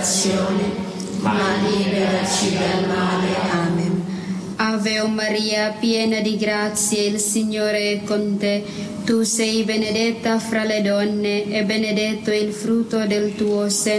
tentazione, ma liberaci dal male. Amen. Ave o Maria, piena di grazia, il Signore è con te. Tu sei benedetta fra le donne e benedetto il frutto del tuo seno,